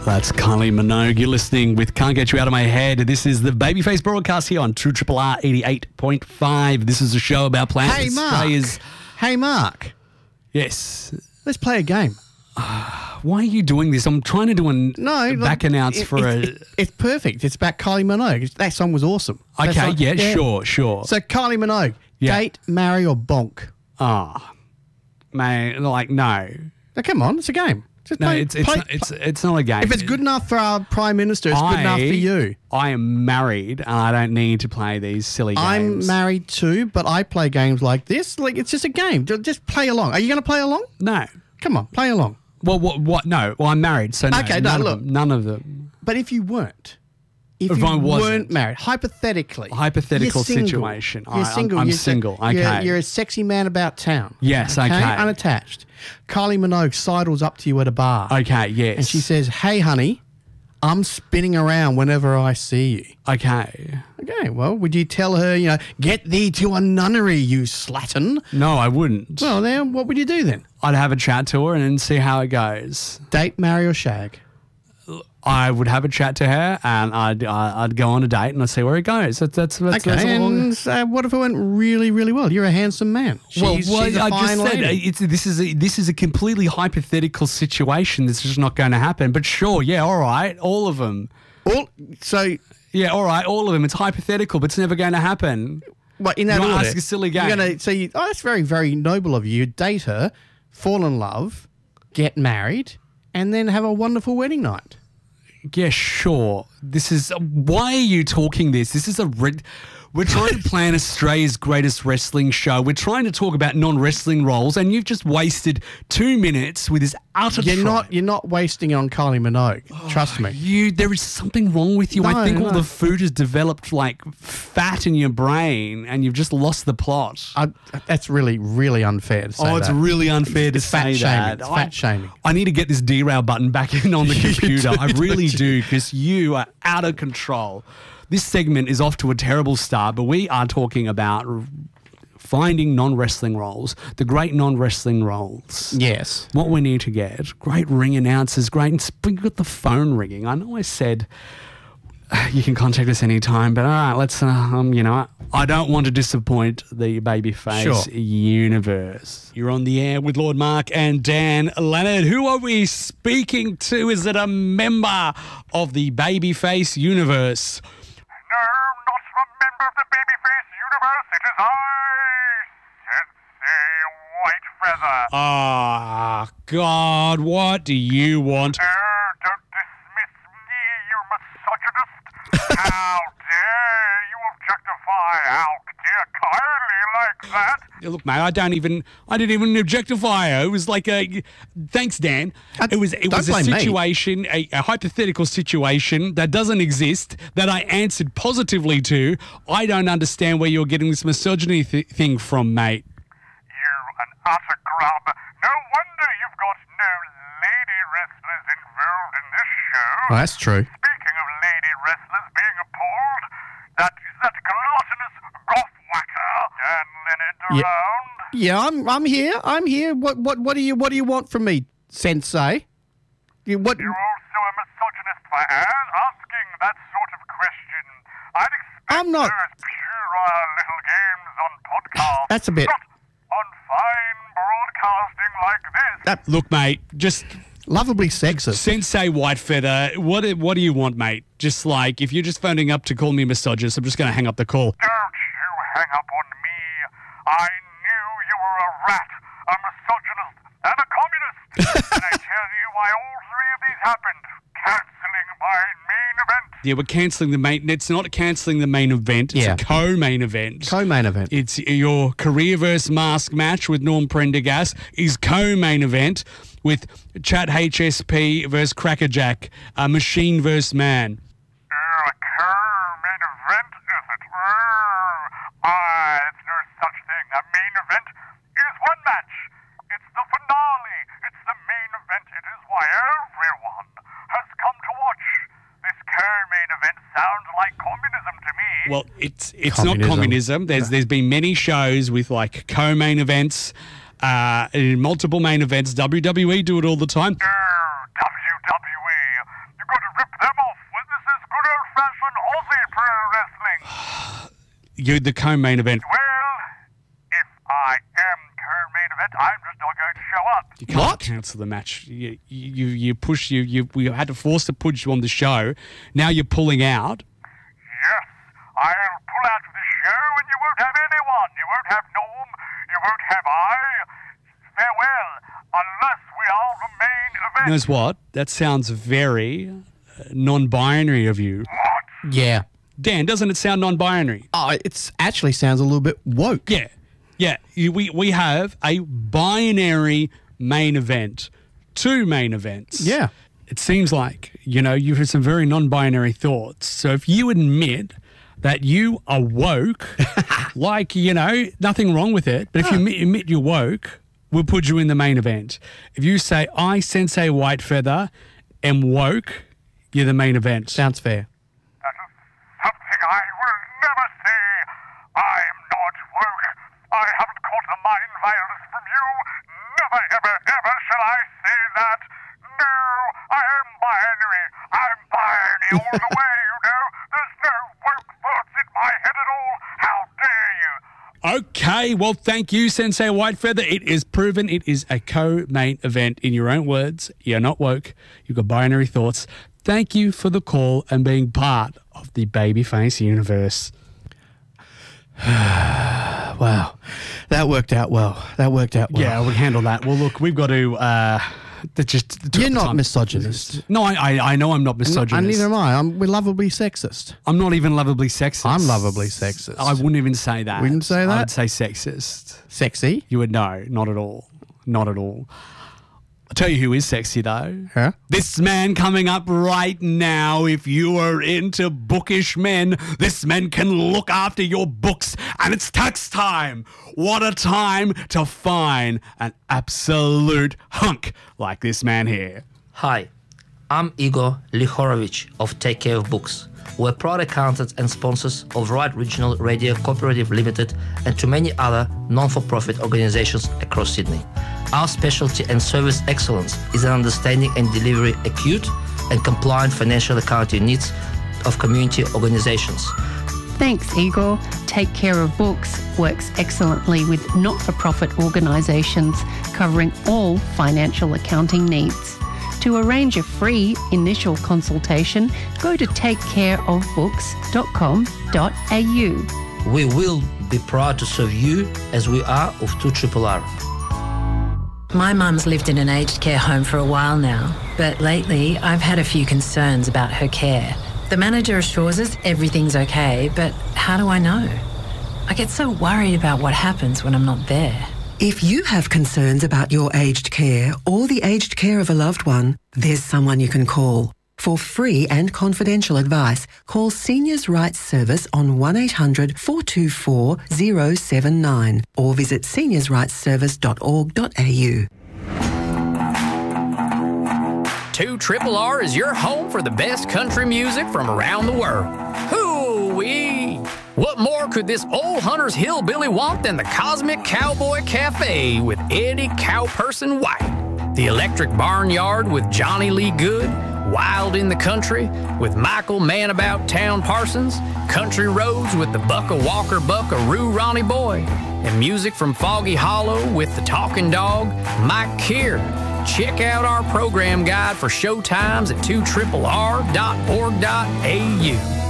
That's Kylie Minogue. You're listening with Can't Get You Out of My Head. This is the Babyface broadcast here on True Triple R 88.5. This is a show about Planet Hey, Mark. Australia's... Hey, Mark. Yes. Let's play a game. Why are you doing this? I'm trying to do No, back announce for It's perfect. It's about Kylie Minogue. That song was awesome. That Okay, song- yeah, sure. So Kylie Minogue, Yeah. date, marry, or bonk? Man, like, no. Now, come on, it's a game. Just No, play, it's not a game. If it's good enough for our Prime Minister, it's good enough for you. I am married and I don't need to play these silly games. I'm married too, but I play games like this. Like, it's just a game. Just play along. Are you going to play along? No. Come on, play along. Well, what? No. Well, I'm married, so no. Okay, no, none look. of them. None of them. But if you weren't, if If you I wasn't. weren't married, hypothetically, Hypothetical you're single. situation. You're I'm single. I'm You're single. Okay. You're a sexy man about town. Yes, okay. Unattached. Kylie Minogue sidles up to you at a bar. Okay, yes. And she says, "Hey, honey, I'm spinning around whenever I see you." Okay. Okay, well, would you tell her, get thee to a nunnery, you slattern? No, I wouldn't. Well, then what would you do then? I'd have a chat to her and then see how it goes. Date, marry, or shag? I would have a chat to her and I'd go on a date and I'd see where it goes. That's Okay, that's all. and what if it went really, really well? You're a handsome man. She's a I just fine said lady. this is a completely hypothetical situation. That's just not going to happen. But sure, yeah, all right, all of them. Yeah, all right, all of them. It's hypothetical, but it's never going to happen. What, in that You wanna order? ask a silly game? You're gonna say, that's very, very noble of you. You date her, fall in love, get married, and then have a wonderful wedding night. Yeah, sure. This is... Why are you talking this? This is we're trying to plan Australia's greatest wrestling show. We're trying to talk about non-wrestling roles, and you've just wasted 2 minutes with this utter You're not wasting it on Kylie Minogue. Trust me. There is something wrong with you. I think all No. the food has developed like fat in your brain, and you've just lost the plot. That's really, really unfair to say It's that. really unfair to It's fat say shaming. that. It's fat shaming. I need to get this derail button back in on the computer. I really do, because you are out of control. This segment is off to a terrible start, but we are talking about finding non-wrestling roles, the great non-wrestling roles. Yes. What we need to get, great ring announcers, we've got the phone ringing. I know I said you can contact us anytime, but all right, let's, I don't want to disappoint the Babyface universe. You're on the air with Lord Mark and Dan Leonard. Who are we speaking to? Is it a member of the Babyface universe? No, not a member of the Babyface universe. It is I, Sensei Whitefeather. Ah, God, what do you want? Oh, don't dismiss me, you misogynist. How dare you objectify our dear Kylie like that? Look, mate, I didn't even objectify her. It was like thanks, Dan. It was a blame me. situation, a hypothetical situation that doesn't exist that I answered positively to. I don't understand where you're getting this misogyny thing from, mate. You an utter grub. No wonder you've got no lady wrestlers involved in this show. Well, that's true. Speaking of lady wrestlers being appalled, that gluttonous goth whacker, Dan Leonard, around. Yeah, I'm here. I'm here. What do you want from me, Sensei? You're also a misogynist for asking that sort of question. I'd expect I'm not. those puerile little games on podcasts. That's a bit. Not on fine broadcasting like this. Look, mate, just Lovably sexist. Sensei Whitefeather, what do you want, mate? Just like, if you're just phoning up to call me misogynist, I'm just going to hang up the call. Don't you hang up on me. I knew you were a rat, a misogynist, and a communist. And I tell you why all three of these happened. Cancelling my main event. Yeah, we're cancelling the main... It's not cancelling the main event. It's a co-main event. Co-main event. It's your career versus mask match with Norm Prendergast is co-main event with Chat HSP versus Crackerjack, Machine versus Man. A co-main event, is it? It's no such thing. A main event is one match. It's the finale. It's the main event. It is why everyone has come to watch. This co-main event sounds like communism to me. Well, it's not communism. There's been many shows with like co-main events, multiple main events. WWE do it all the time. WWE. You old-fashioned Aussie pro wrestling. The co-main event. Well, if I am co-main event, I'm just not going to show up. You can't cancel the match. You we had to force to put you on the show. Now you're pulling out. Yes, I'll pull out of the show and you won't have anyone. You won't have Norm. You won't have I. Farewell, unless we are the main event. Knows what? That sounds very non-binary of you. What? Yeah. Dan, doesn't it sound non-binary? Oh, it actually sounds a little bit woke. Yeah. Yeah. We have a binary main event. 2 main events. Yeah. It seems like, you've had some very non-binary thoughts. So if you admit that you are woke, nothing wrong with it, but if you admit you're woke, we'll put you in the main event. If you say, I, Sensei Whitefeather, am woke, you're the main event. Sounds fair. That is something I will never say. I'm not woke. I haven't caught the mind virus from you. Never, ever, ever shall I say that. No, I am binary. I'm binary all the way, There's no woke thoughts in my head at all. How dare you? Okay, well, thank you, Sensei Whitefeather. It is proven it is a co-main event. In your own words, you're not woke. You've got binary thoughts. Thank you for the call and being part of the Babyface universe. Wow. That worked out well. Yeah, we handled that. Well, look, we've got to... You're not misogynist. No, I know I'm not misogynist. And neither am I. We're lovably sexist. I'm not even lovably sexist. I'm lovably sexist. I wouldn't even say that. Wouldn't say that? I would say sexist. Sexy? You would know. Not at all. Not at all. I'll tell you who is sexy, though. Huh? This man coming up right now. If you are into bookish men, this man can look after your books. And it's tax time. What a time to find an absolute hunk like this man here. Hi, I'm Igor Lihorovich of Take Care of Books. We're proud accountants and sponsors of Right Regional Radio Cooperative Limited and to many other non-for-profit organizations across Sydney. Our specialty and service excellence is in understanding and delivering acute and compliant financial accounting needs of community organizations. Thanks, Igor. Take Care of Books works excellently with not-for-profit organisations covering all financial accounting needs. To arrange a free initial consultation, go to takecareofbooks.com.au. We will be proud to serve you as we are of 2RRR. My mum's lived in an aged care home for a while now, but lately I've had a few concerns about her care. The manager assures us everything's okay, but how do I know? I get so worried about what happens when I'm not there. If you have concerns about your aged care or the aged care of a loved one, there's someone you can call. For free and confidential advice, call Seniors' Rights Service on 1800 424 079 or visit seniorsrightsservice.org.au. 2RRR is your home for the best country music from around the world. Hoo-wee! What more could this old Hunter's Hillbilly want than the Cosmic Cowboy Cafe with Eddie Cowperson White? The Electric Barnyard with Johnny Lee Good? Wild in the Country with Michael Man About Town Parsons? Country Roads with the Bucka Walker Buckaroo Ronnie Boy? And music from Foggy Hollow with the Talking Dog, Mike Keir? Check out our program guide for show times at 2RRR.org.au.